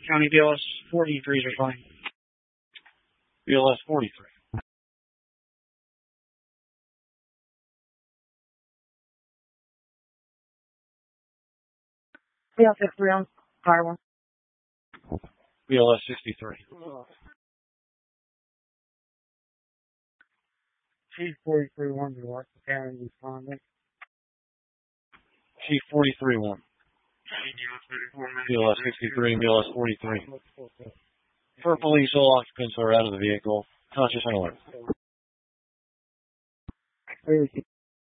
County BLS 43s are fine. BLS 43. BLS 63 on fire one. BLS 63. Chief 43-1 to Washington County responding. Chief 43-1. BLS 63 and BLS 43. For police, all occupants are out of the vehicle. Conscious and alert.